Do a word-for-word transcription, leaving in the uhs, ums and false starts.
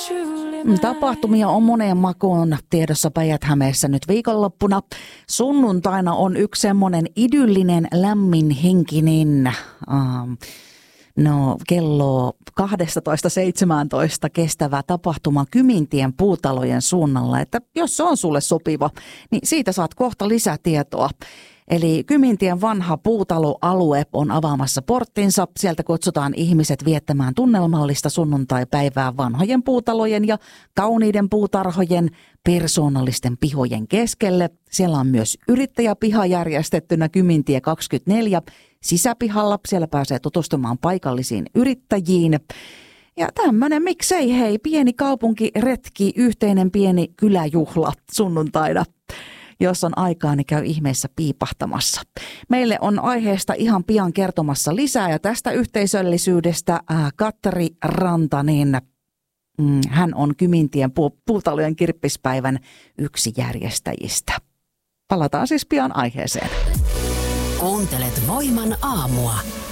Tapahtumia on moneen makuun tiedossa Päijät-Hämeessä nyt viikonloppuna. Sunnuntaina on yksi semmoinen idyllinen, lämminhenkinen, ähm, no kello kaksitoista seitsemäntoista kestävä tapahtuma Kymintien puutalojen suunnalla. Että jos se on sulle sopiva, niin siitä saat kohta lisätietoa. Eli Kymintien vanha puutaloalue on avaamassa porttinsa. Sieltä kutsutaan ihmiset viettämään tunnelmallista sunnuntaipäivää vanhojen puutalojen ja kauniiden puutarhojen persoonallisten pihojen keskelle. Siellä on myös yrittäjäpiha järjestettynä Kymintie kaksikymmentäneljä sisäpihalla. Siellä pääsee tutustumaan paikallisiin yrittäjiin. Ja tämmöinen, miksei hei, pieni kaupunkiretki, yhteinen pieni kyläjuhla sunnuntaina. Jos on aikaa, niin käy ihmeessä piipahtamassa. Meille on aiheesta ihan pian kertomassa lisää ja tästä yhteisöllisyydestä ää, Kattari Rantanen. Mm, hän on Kymintien pu- puutalojen kirppispäivän yksi järjestäjistä. Palataan siis pian aiheeseen. Kuuntelet Voiman aamua.